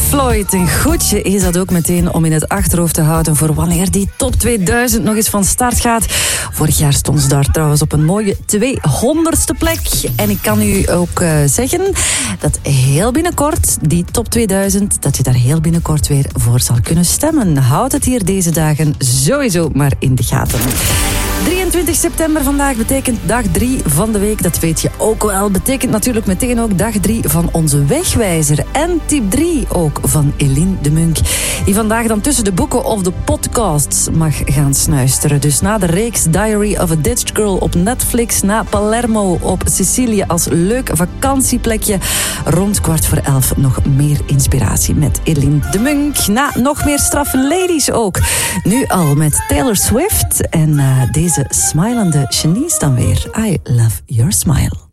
Floyd, een goedje is dat ook meteen om in het achterhoofd te houden voor wanneer die top 2000 nog eens van start gaat. Vorig jaar stond ze daar trouwens op een mooie 200ste plek. En ik kan u ook zeggen dat heel binnenkort, die top 2000, dat je daar heel binnenkort weer voor zal kunnen stemmen. Houd het hier deze dagen sowieso maar in de gaten. 23 september vandaag betekent dag 3 van de week. Dat weet je ook wel. Betekent natuurlijk meteen ook dag 3 van onze wegwijzer. En tip 3 ook van Eline de Munk. Die vandaag dan tussen de boeken of de podcasts mag gaan snuisteren. Dus na de reeks Diary of a Ditched Girl op Netflix. Na Palermo op Sicilië als leuk vakantieplekje. Rond 11:15 nog meer inspiratie met Eline de Munk. Na nog meer straffe ladies ook. Nu al met Taylor Swift en deze smilende Shanice dan weer. I love your smile.